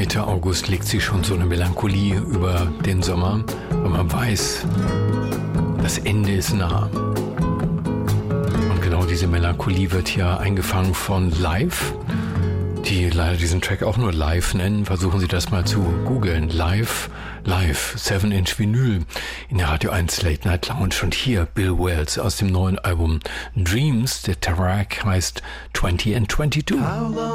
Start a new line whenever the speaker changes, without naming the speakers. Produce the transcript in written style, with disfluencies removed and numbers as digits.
Mitte August legt sich schon so eine Melancholie über den Sommer, weil man weiß, das Ende ist nah. Und genau diese Melancholie wird hier eingefangen von Live, die leider diesen Track auch nur Live nennen. Versuchen Sie das mal zu googeln. Live, 7-Inch Vinyl in der Radio 1 Late Night Lounge. Und hier Bill Wells aus dem neuen Album Dreams. Der Track heißt 20 and 22.